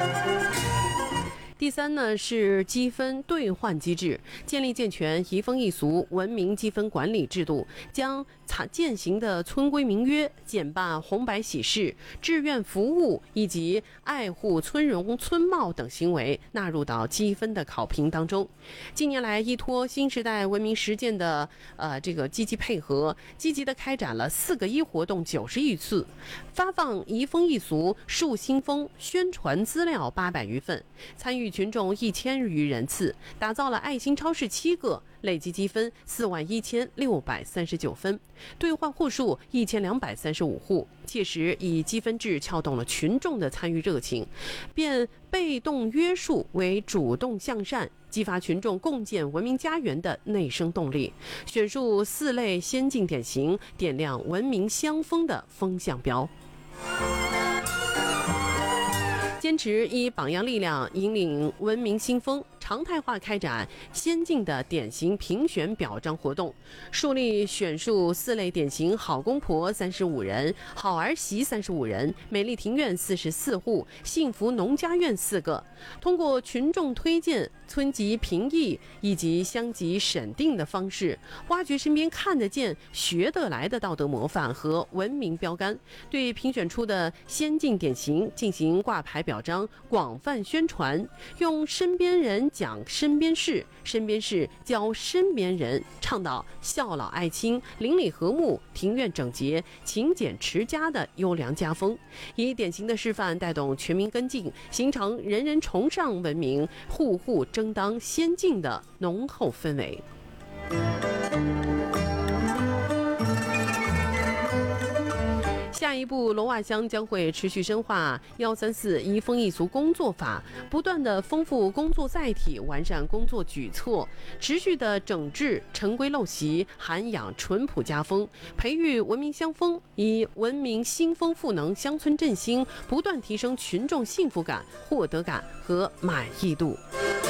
第三呢是积分兑换机制，建立健全移风易俗文明积分管理制度，将践行的村规民约、简办红白喜事、志愿服务以及爱护村容村貌等行为纳入到积分的考评当中。近年来，依托新时代文明实践的积极配合，积极的开展了4个1活动90余次，发放移风易俗树新风宣传资料800余份，参与群众1000余人次，打造了爱心超市7个，累计积分41639分，兑换户数1235户，切实以积分制撬动了群众的参与热情，变被动约束为主动向善，激发群众共建文明家园的内生动力，选出4类先进典型，点亮文明乡风的风向标。坚持以榜样力量引领文明新风，常态化开展先进的典型评选表彰活动，树立选述4类典型好公婆35人、好儿媳35人、美丽庭院44户、幸福农家院4个，通过群众推荐、村级评议以及乡级审定的方式，挖掘身边看得见、学得来的道德模范和文明标杆，对评选出的先进典型进行挂牌表彰、广泛宣传，用身边人讲身边事，身边事教身边人，倡导孝老爱亲、邻里和睦、庭院整洁、勤俭持家的优良家风，以典型的示范带动全民跟进，形成人人崇尚文明、户户争当先进的浓厚氛围。下一步，龙洼乡将会持续深化134移风易俗工作法，不断的丰富工作载体，完善工作举措，持续的整治陈规陋习，涵养淳朴家风，培育文明乡风，以文明新风赋能乡村振兴，不断提升群众幸福感、获得感和满意度。